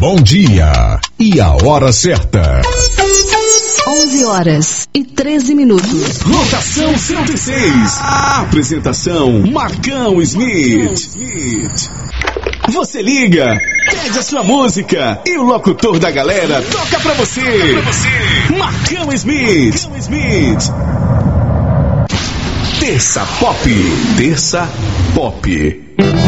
bom dia e a hora certa. 11h13. Lotação 106. A apresentação Marcão Smith. Você liga, pede a sua música e o locutor da galera toca pra você. Marcão Smith. Terça Pop.